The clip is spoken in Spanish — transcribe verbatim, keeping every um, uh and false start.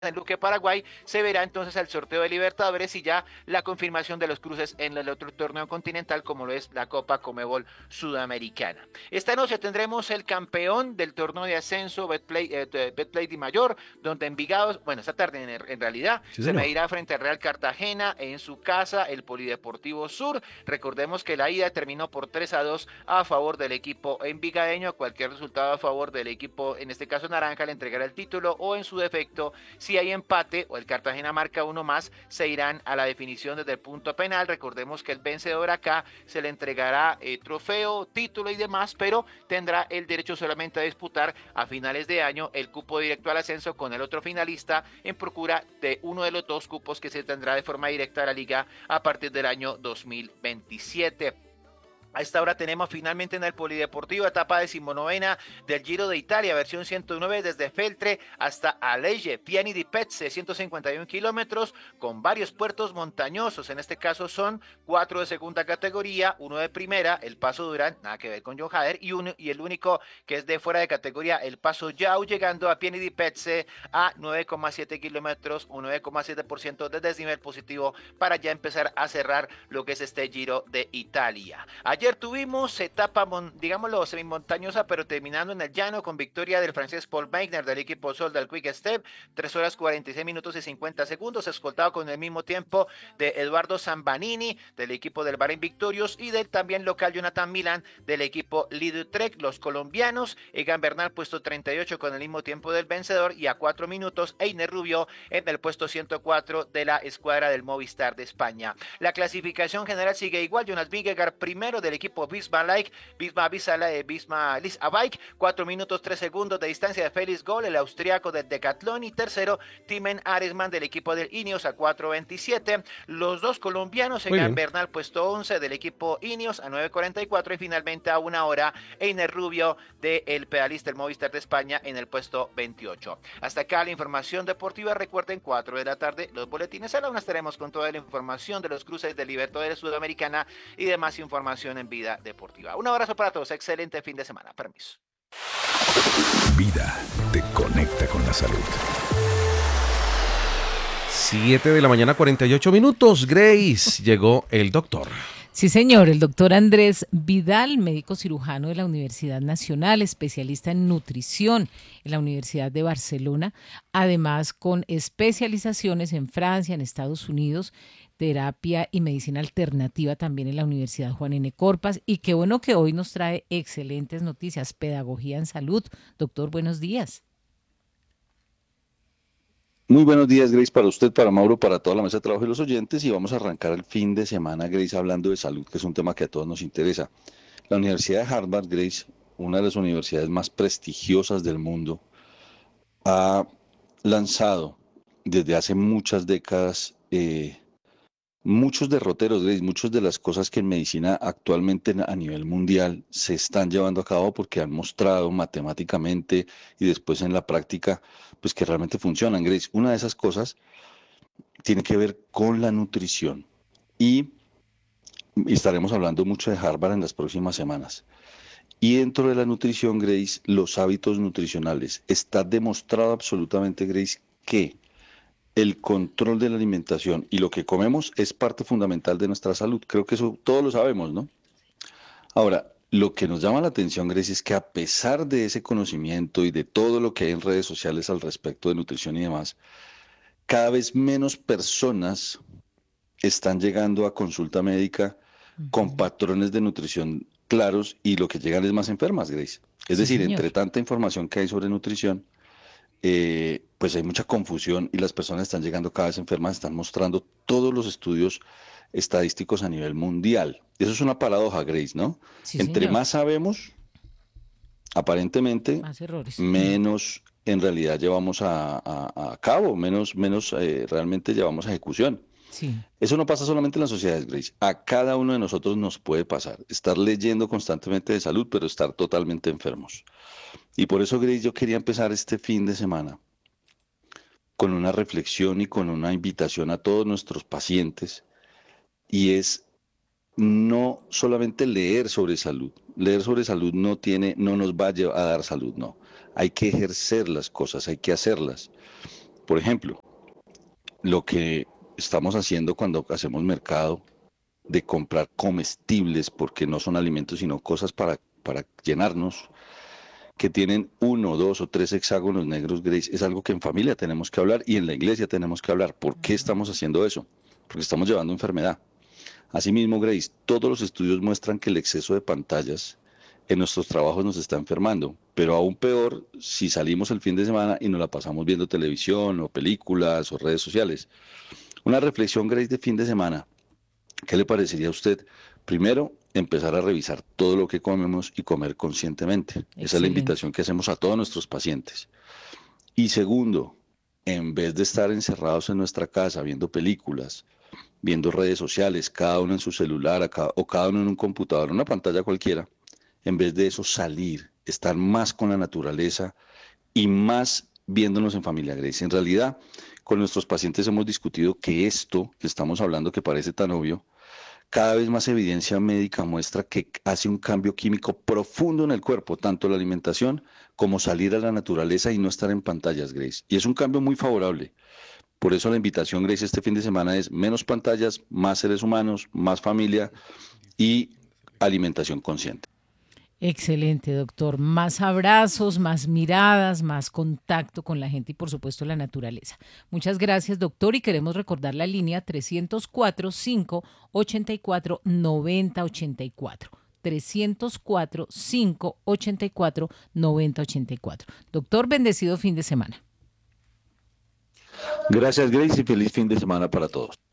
en Luque, Paraguay, se verá entonces el sorteo de Libertadores y ya la confirmación de los cruces en el otro torneo continental como lo es la Copa Comebol Sudamericana. Esta noche tendremos el campeón del torneo de ascenso Betplay, eh, Betplay Di Mayor, donde Envigado, bueno, esta tarde en, en realidad Sí, se señor. medirá frente al Real Cartagena en su casa, el Polideportivo Sur. Recordemos que la ida terminó por tres a dos a favor del equipo envigadeño. Cualquier resultado a favor del equipo, en este caso naranja, le entregará el título o en su defecto, si hay empate o el Cartagena marca uno más, se irán a la definición desde el punto penal. Recordemos que el vencedor acá se le entregará eh, trofeo, título y demás, pero tendrá el derecho solamente a disputar a finales de año el cupo directo al ascenso con el otro finalista en procura de uno de los dos cupos que se tendrá de forma directa a la liga a partir del año dos mil veintisiete. A esta hora tenemos finalmente en el Polideportivo etapa decimonovena del Giro de Italia, versión ciento nueve desde Feltre hasta Alege, Piani di Pezze, ciento cincuenta y uno kilómetros con varios puertos montañosos. En este caso son cuatro de segunda categoría, uno de primera, el Paso Durán, nada que ver con John Hader, y, uno, y el único que es de fuera de categoría, el Paso Yau, llegando a Piani di Pezze a nueve coma siete kilómetros, un nueve coma siete por ciento de desnivel positivo para ya empezar a cerrar lo que es este Giro de Italia. Ayer tuvimos etapa, digámoslo, semimontañosa, pero terminando en el llano con victoria del francés Paul Meigner del equipo Sol del Quick Step, tres horas cuarenta y seis minutos y cincuenta segundos, escoltado con el mismo tiempo de Eduardo Zambanini del equipo del Bahrein Victorious y del también local Jonathan Milan del equipo Lidl-Trek. Los colombianos, Egan Bernal puesto treinta y ocho con el mismo tiempo del vencedor y a cuatro minutos Einer Rubio en el puesto ciento cuatro de la escuadra del Movistar de España. La clasificación general sigue igual, Jonas Vingegaard primero del equipo Bisma Like, Bisma Bisala, Bisma Lis Abike, cuatro minutos tres segundos de distancia de Félix Gol, el austriaco del Decathlon, y tercero Timen Aresman del equipo del Ineos a cuatro veintisiete. Los dos colombianos, Muy Egan bien. Bernal puesto once del equipo Ineos a nueve cuarenta y cuatro y finalmente a una hora Einer Rubio del pedalista del Movistar de España en el puesto veintiocho. Hasta acá la información deportiva. Recuerden, cuatro de la tarde los boletines. A la una estaremos con toda la información de los cruces de Libertadores Sudamericana y demás información en Vida Deportiva. Un abrazo para todos, excelente fin de semana. Permiso. Vida te conecta con la salud. siete de la mañana, cuarenta y ocho minutos. Grace, llegó el doctor. Sí, señor, el doctor Andrés Vidal, médico cirujano de la Universidad Nacional, especialista en nutrición en la Universidad de Barcelona, además con especializaciones en Francia, en Estados Unidos, terapia y medicina alternativa también en la Universidad Juan N. Corpas. Y qué bueno que hoy nos trae excelentes noticias, pedagogía en salud. Doctor, buenos días. Muy buenos días, Grace, para usted, para Mauro, para toda la mesa de trabajo y los oyentes. Y vamos a arrancar el fin de semana, Grace, hablando de salud, que es un tema que a todos nos interesa. La Universidad de Harvard, Grace, una de las universidades más prestigiosas del mundo, ha lanzado desde hace muchas décadas eh, muchos derroteros, Grace, muchas de las cosas que en medicina actualmente a nivel mundial se están llevando a cabo porque han mostrado matemáticamente y después en la práctica, pues que realmente funcionan, Grace. Una de esas cosas tiene que ver con la nutrición y, y estaremos hablando mucho de Harvard en las próximas semanas. Y dentro de la nutrición, Grace, los hábitos nutricionales. Está demostrado absolutamente, Grace, que el control de la alimentación y lo que comemos es parte fundamental de nuestra salud. Creo que eso todos lo sabemos, ¿no? Ahora, lo que nos llama la atención, Grace, es que a pesar de ese conocimiento y de todo lo que hay en redes sociales al respecto de nutrición y demás, cada vez menos personas están llegando a consulta médica con Uh-huh. patrones de nutrición claros y lo que llegan es más enfermas, Grace. Es Sí, decir, señor. entre tanta información que hay sobre nutrición, eh, pues hay mucha confusión y las personas están llegando cada vez enfermas, están mostrando todos los estudios estadísticos a nivel mundial. Eso es una paradoja, Grace, ¿no? Sí, Entre señor. más sabemos, aparentemente, Más errores. Uh-huh. menos en realidad llevamos a, a- a cabo, menos, menos eh, realmente llevamos a ejecución. Sí. Eso no pasa solamente en las sociedades, Grace. A cada uno de nosotros nos puede pasar. Estar leyendo constantemente de salud, pero estar totalmente enfermos. Y por eso, Grace, yo quería empezar este fin de semana con una reflexión y con una invitación a todos nuestros pacientes, y es no solamente leer sobre salud. Leer sobre salud no tiene, no nos va a, llevar a dar salud, no. Hay que ejercer las cosas, hay que hacerlas. Por ejemplo, lo que estamos haciendo cuando hacemos mercado de comprar comestibles, porque no son alimentos sino cosas para, para llenarnos, que tienen uno, dos o tres hexágonos negros, Grace, es algo que en familia tenemos que hablar y en la iglesia tenemos que hablar. ¿Por qué estamos haciendo eso? Porque estamos llevando enfermedad. Asimismo, Grace, todos los estudios muestran que el exceso de pantallas en nuestros trabajos nos está enfermando, pero aún peor si salimos el fin de semana y nos la pasamos viendo televisión o películas o redes sociales. Una reflexión, Grace, de fin de semana. ¿Qué le parecería a usted? Primero, empezar a revisar todo lo que comemos y comer conscientemente. Excelente. Esa es la invitación que hacemos a todos nuestros pacientes. Y segundo, en vez de estar encerrados en nuestra casa viendo películas, viendo redes sociales, cada uno en su celular acá, o cada uno en un computador, una pantalla cualquiera, en vez de eso salir, estar más con la naturaleza y más viéndonos en familia, Grace. En realidad, con nuestros pacientes hemos discutido que esto que estamos hablando, que parece tan obvio, cada vez más evidencia médica muestra que hace un cambio químico profundo en el cuerpo, tanto la alimentación como salir a la naturaleza y no estar en pantallas, Grace. Y es un cambio muy favorable. Por eso la invitación, Grace, este fin de semana es menos pantallas, más seres humanos, más familia y alimentación consciente. Excelente, doctor. Más abrazos, más miradas, más contacto con la gente y, por supuesto, la naturaleza. Muchas gracias, doctor. Y queremos recordar la línea trescientos cuatro, cinco ochenta y cuatro, noventa ochenta y cuatro. trescientos cuatro, cinco ochenta y cuatro, noventa ochenta y cuatro. Doctor, bendecido fin de semana. Gracias, Grace, y feliz fin de semana para todos.